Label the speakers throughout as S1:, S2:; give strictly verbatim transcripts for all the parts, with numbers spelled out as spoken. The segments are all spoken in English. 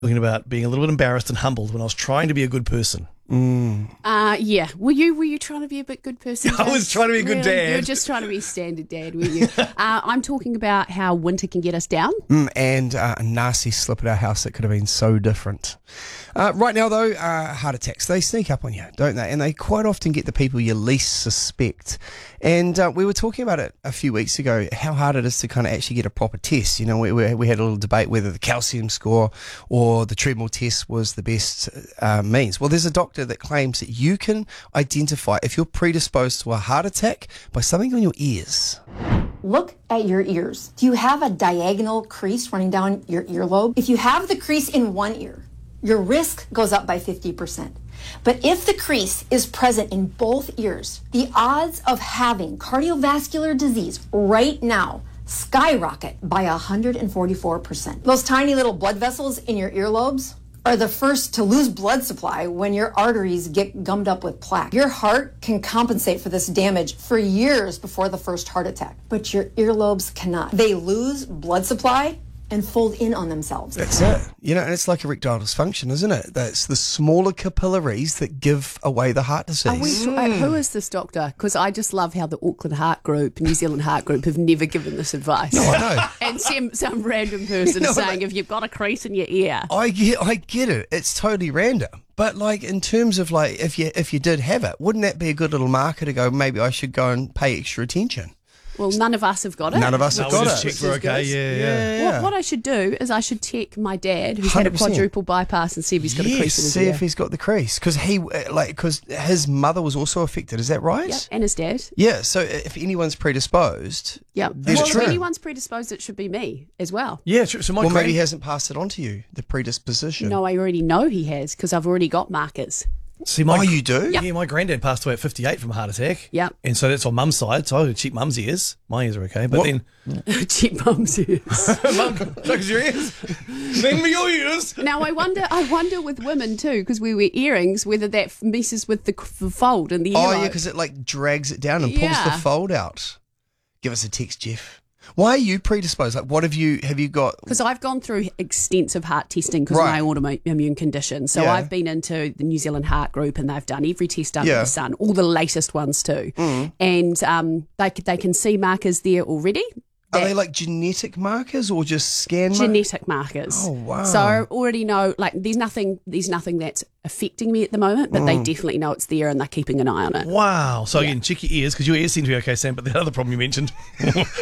S1: Talking about being a little bit embarrassed and humbled when I was trying to be a good person.
S2: Mm.
S3: Uh, yeah. Were you were you trying to be a bit good person?
S1: I was trying to be a good
S3: really?
S1: dad.
S3: You were just trying to be a standard dad, were you? uh, I'm talking about how winter can get us down.
S2: Mm, and uh, a nasty slip at our house that could have been so different. Uh, right now, though, uh, heart attacks, they sneak up on you, don't they? And they quite often get the people you least suspect. And uh, we were talking about it a few weeks ago, how hard it is to kind of actually get a proper test. You know, we, we, we had a little debate whether the calcium score or the treadmill test was the best uh, means. Well, there's a doctor that claims that you can identify if you're predisposed to a heart attack by something on your ears.
S4: Look at your ears. Do you have a diagonal crease running down your earlobe? If you have the crease in one ear, your risk goes up by fifty percent. But if the crease is present in both ears, the odds of having cardiovascular disease right now skyrocket by one hundred forty-four percent. Those tiny little blood vessels in your earlobes are the first to lose blood supply when your arteries get gummed up with plaque. Your heart can compensate for this damage for years before the first heart attack, but your earlobes cannot. They lose blood supply and fold in on themselves.
S2: That's it. You know, and it's like erectile dysfunction, isn't it? That's the smaller capillaries that give away the heart disease.
S3: Are we,
S2: Mm.
S3: uh, who is this doctor? Because I just love how the Auckland Heart Group, New Zealand Heart Group have never given this advice.
S2: No, I know.
S3: And some, some random person
S2: No,
S3: saying
S2: no.
S3: if you've got a crease in your ear.
S2: I get, I get it. It's totally random. But like in terms of like, if you if you did have it, wouldn't that be a good little marker to go, maybe I should go and pay extra attention?
S3: Well, none of us have got it.
S2: None of us
S1: No,
S2: have
S1: we
S2: got
S1: just
S2: it.
S1: checked we're
S3: Which is
S1: okay.
S3: good.
S1: Yeah, yeah.
S2: Yeah, yeah.
S3: What, what I should do is I should check my dad, who's
S2: one hundred
S3: had a
S2: percent.
S3: quadruple bypass, and see if he's got
S2: yes,
S3: a crease in his
S2: see
S3: ear.
S2: if he's got the crease. Because he, uh, like, because his mother was also affected. Is that right?
S3: Yep, and his dad.
S2: Yeah, so if anyone's predisposed,
S3: Yep.
S2: That's
S3: Well,
S2: true.
S3: if anyone's predisposed, it should be me as well.
S1: Yeah, true. So my
S2: well,
S1: grand-
S2: maybe he hasn't passed it on to you, the predisposition.
S3: No, I already know he has because I've already got markers.
S1: See, my,
S2: Oh, you do?
S1: Yeah, my granddad passed away at fifty-eight from a heart attack.
S3: Yep.
S1: And so that's on mum's side. So I had cheap mum's ears. My ears are okay. But
S2: What?
S1: then,
S3: Cheap mum's ears.
S1: mum, so is your ears? Lend me your ears.
S3: Now I wonder, I wonder with women too, because we wear earrings, whether that messes with the c- fold in the
S2: Oh,
S3: ear.
S2: yeah, because it like drags it down and pulls
S3: Yeah.
S2: the fold out. Give us a text, Jeff. Why are you predisposed? Like, what have you, have you got?
S3: Because I've gone through extensive heart testing because
S2: Right.
S3: of my autoimmune condition. So
S2: Yeah.
S3: I've been into the New Zealand Heart Group and they've done every test under
S2: Yeah.
S3: the sun, all the latest ones too.
S2: Mm.
S3: And um, they, c- they can see markers there already.
S2: Are
S3: that-
S2: they like genetic markers or just scan markers?
S3: genetic markers.
S2: Oh, wow.
S3: So I already know, like, there's nothing, there's nothing that's affecting me at the moment, but
S2: Mm.
S3: they definitely know it's there and they're keeping an eye on it.
S1: Wow. So again, check your ears because your ears seem to be okay, Sam. But the other problem you mentioned, you want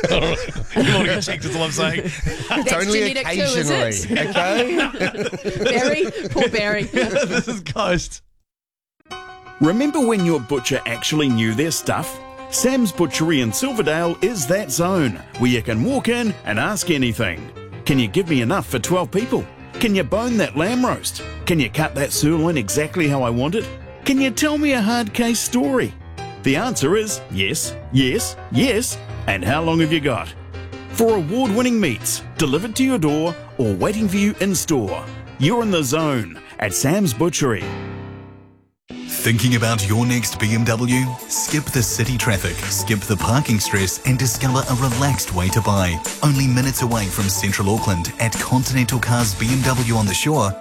S1: to get checked. Is all I'm saying.
S3: That's
S2: Only
S3: genetic too, is
S2: occasionally,
S3: it?
S2: okay?
S3: Barry, poor Barry.
S1: This is Ghost.
S5: Remember when your butcher actually knew their stuff? Sam's Butchery in Silverdale is that zone where you can walk in and ask anything. Can you give me enough for twelve people? Can you bone that lamb roast? Can you cut that sirloin exactly how I want it? Can you tell me a hard case story? The answer is yes, yes, yes, and how long have you got? For award-winning meats delivered to your door or waiting for you in store, you're in the zone at Sam's Butchery.
S6: Thinking about your next B M W? Skip the city traffic, skip the parking stress and discover a relaxed way to buy. Only minutes away from Central Auckland at Continental Cars B M W on the Shore